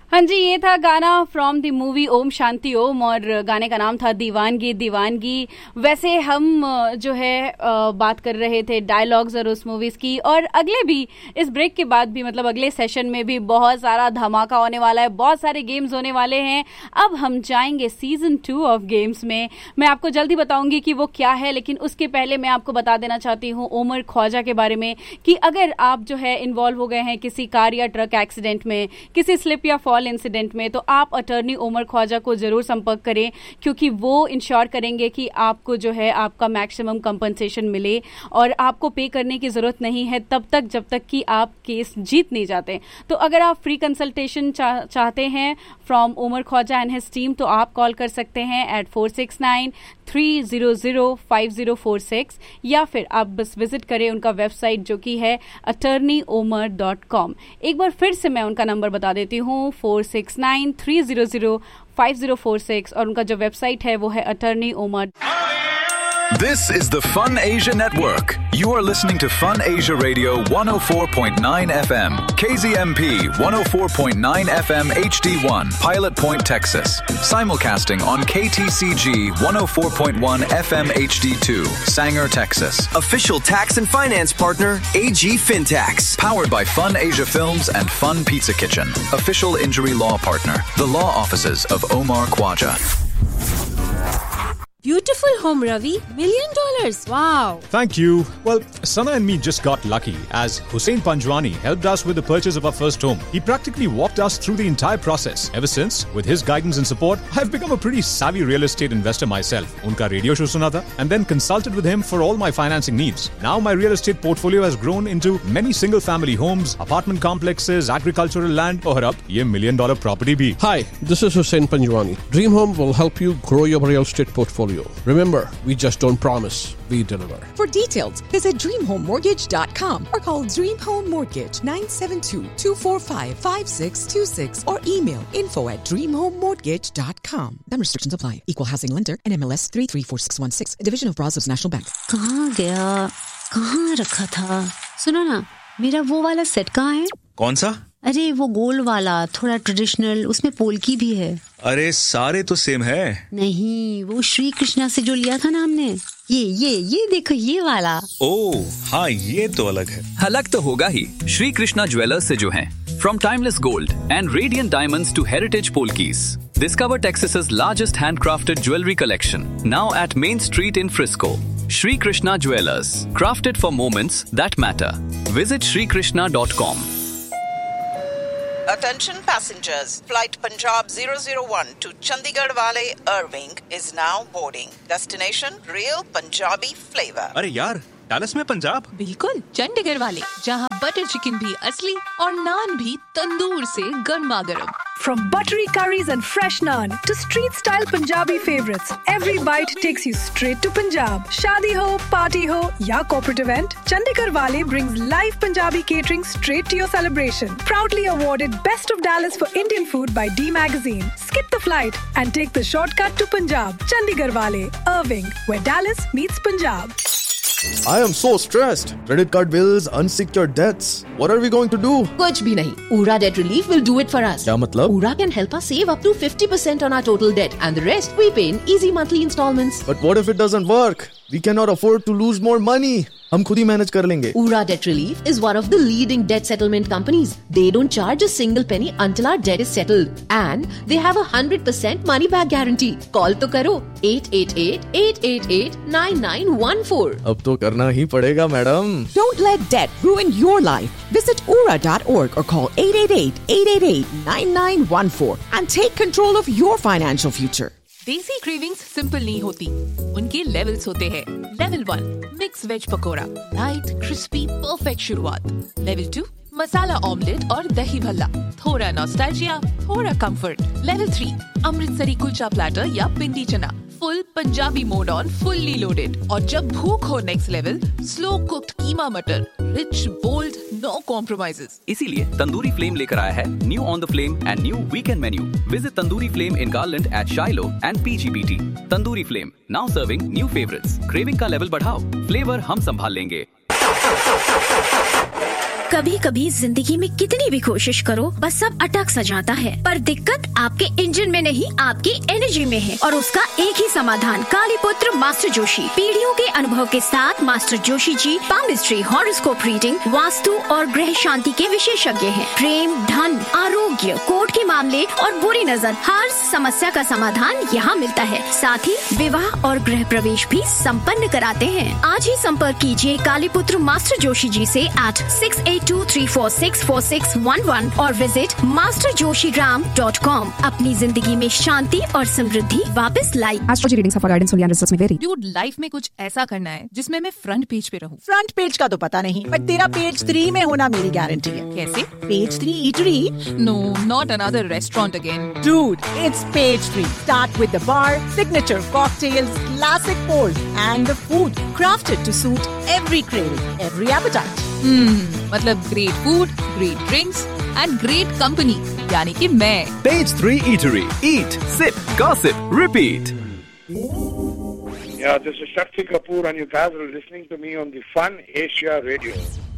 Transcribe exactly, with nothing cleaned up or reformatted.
हाँ जी, ये था गाना from the movie Om Shanti Om और गाने का नाम था दीवानगी दीवानगी। वैसे हम जो है बात कर रहे थे डायलॉग्स और उस मूवीज की, और अगले भी इस ब्रेक के बाद भी मतलब अगले सेशन में भी बहुत सारा धमाका होने वाला है, बहुत सारे गेम्स होने वाले हैं। अब हम जाएंगे सीजन टू ऑफ गेम्स में। मैं आपको जल्दी बताऊंगी कि वो क्या है, लेकिन उसके पहले मैं आपको बता देना चाहती हूँ उमर ख्वाजा के बारे में कि अगर आप जो है इन्वॉल्व हो गए हैं किसी कार या ट्रक एक्सीडेंट में, किसी स्लिप या फॉल इंसिडेंट में, तो आप अटॉर्नी उमर ख्वाजा को जरूर संपर्क करें, क्योंकि वो इंश्योर करेंगे कि आपको जो है आपका मैक्सिमम कंपनसेशन मिले और आपको पे करने की जरूरत नहीं है तब तक जब तक कि आप केस जीत नहीं जाते। तो अगर आप फ्री कंसल्टेशन चा, चाहते हैं from Umar Khwaja and his team, तो आप कॉल कर सकते हैं eight four six nine three zero zero five zero four six, या फिर आप बस विजिट करें उनका वेबसाइट जो कि है अटॉर्नी ओमर डॉट कॉम। एक बार फिर से मैं उनका नंबर बता देती हूँ, four six nine three zero zero five zero four six, और उनका जो वेबसाइट है वो है attorney Omar. This is the Fun Asia Network. You are listening to Fun Asia Radio one oh four point nine F M, K Z M P one oh four point nine F M H D one, Pilot Point, Texas. Simulcasting on K T C G one oh four point one F M H D two, Sanger, Texas. Official tax and finance partner, A G Fintax. Powered by Fun Asia Films and Fun Pizza Kitchen. Official injury law partner, the law offices of Omar Khwaja. Beautiful home, Ravi. Million dollars. Wow. Thank you. Well, Sana and me just got lucky as Hussein Panjwani helped us with the purchase of our first home. He practically walked us through the entire process. Ever since, with his guidance and support, I've become a pretty savvy real estate investor myself. Unka radio show suna tha and then consulted with him for all my financing needs. Now my real estate portfolio has grown into many single family homes, apartment complexes, agricultural land, aur ab ye million dollar property bhi. Hi, this is Hussein Panjwani. Dream Home will help you grow your real estate portfolio. Remember, we just don't promise, we deliver. For details, visit dream home mortgage dot com or call Dream Home Mortgage nine seven two, two four five, five six two six or email info at dream home mortgage dot com. Some restrictions apply. Equal housing lender and M L S three three four six one six, a division of Brazos National Bank. कहाँ गया? कहाँ रखा था? सुनो ना, मेरा वो वाला सेट कहाँ है? कौन सा? अरे वो गोल वाला, थोड़ा ट्रेडिशनल, उसमें पोल्की भी है। अरे सारे तो सेम है। नहीं, वो श्री कृष्णा से जो लिया था ना हमने, ये ये ये देखो ये वाला। ओह हाँ, ये तो अलग है। अलग तो होगा ही, श्री कृष्णा ज्वेलर्स से जो हैं। From timeless gold and radiant diamonds to heritage polkis, discover Texas's largest handcrafted jewelry collection, now at Main Street in Frisco. Shri Krishna Jewelers, crafted for moments that matter. Visit shri krishna dot com. Attention passengers, flight Punjab zero zero one to Chandigarh Wale Irving is now boarding. Destination Real Punjabi flavor. अरे यार, Dallas में पंजाब? बिल्कुल, चंडीगढ़ वाले, जहाँ butter chicken भी असली और नान भी तंदूर से गर्मा गर्म। From buttery curries and fresh naan to street-style Punjabi favorites, every bite takes you straight to Punjab. Shadi ho, party ho, ya corporate event, Chandigarh Wale brings live Punjabi catering straight to your celebration. Proudly awarded Best of Dallas for Indian Food by D Magazine. Skip the flight and take the shortcut to Punjab. Chandigarh Wale, Irving, where Dallas meets Punjab. I am so stressed. Credit card bills, unsecured debts. What are we going to do? कुछ भी नहीं. Ura Debt Relief will do it for us. क्या मतलब? Ura can help us save up to fifty percent on our total debt, and the rest we pay in easy monthly installments. But what if it doesn't work? We cannot afford to lose more money. हम खुद ही manage कर लेंगे. Ura Debt Relief is one of the leading debt settlement companies. They don't charge a single penny until our debt is settled, and they have a one hundred percent money back guarantee. Call तो करो eight eight eight, eight eight eight, nine nine one four. अब तो करना ही पड़ेगा madam. Don't let debt ruin your life. Visit ura dot org or call eight eight eight, eight eight eight, nine nine one four and take control of your financial future. देसी cravings simple नहीं होती, उनके levels होते हैं। Level one, mix veg pakora, light crispy perfect शुरुआत। Level two, मसाला omelette और दही भल्ला, थोड़ा नॉस्टैल्जिया, थोड़ा comfort. Level three, Amritsari kulcha platter या पिंडी चना, full Punjabi mode on, fully loaded. और जब भूख हो नेक्स्ट लेवल, स्लो कुक्ड कीमा मटर, रिच बोल्ड, नो कॉम्प्रोमाइजेस। इसीलिए तंदूरी फ्लेम लेकर आया है new on the flame and new weekend menu. Visit tandoori flame in garland eight शाइलो and P G B T. Tandoori flame, now serving new favourites. Craving का level बढ़ाओ, flavour हम संभाल लेंगे। कभी कभी जिंदगी में कितनी भी कोशिश करो बस सब अटक सा जाता है, पर दिक्कत आपके इंजन में नहीं आपकी एनर्जी में है, और उसका एक ही समाधान, कालीपुत्र मास्टर जोशी। पीढ़ियों के अनुभव के साथ master Joshi ji palmistry, horoscope reading, vastu और ग्रह शांति के विशेषज्ञ हैं। प्रेम, धन, आरोग्य, कोर्ट के मामले और बुरी नजर, हर समस्या का समाधान यहाँ मिलता है। साथ ही विवाह और गृह प्रवेश भी संपन्न कराते हैं। आज ही संपर्क कीजिए कालीपुत्र मास्टर जोशी जी से eight six eight to three four six four six one one और visit master Joshi Ram dot com. अपनी जिंदगी में शांति और समृद्धि वापस लाई। Astrology readings of guidance only and research में वेरी। ड्यूड, लाइफ में कुछ ऐसा करना है जिसमें मैं फ्रंट पेज पे रहूं। फ्रंट पेज का तो पता नहीं, बट तेरा पेज थ्री में होना मेरी गारंटी है। कैसे? Page three eatery? No, not another restaurant again. Dude, it's page three. Start with the bar, signature cocktails, classic pours, and the food crafted to suit every craving, every appetite. Hmm, मतलब great food, great drinks, and great company. यानी कि मैं। Page three Eatery. Eat, sip, gossip, repeat. Yeah, this is Shakti Kapoor, and you guys are listening to me on the Fun Asia Radio.